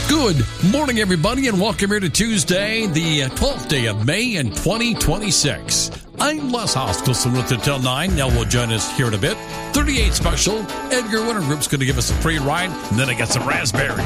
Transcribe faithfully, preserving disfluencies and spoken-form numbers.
Good morning, everybody, and welcome here to Tuesday, the twelfth day of May in twenty twenty-six. I'm Les Hostelson with the Till nine. Now will join us here in a bit. thirty-eight special. Edgar Winter Group's going to give us a free ride, and then I got some raspberries.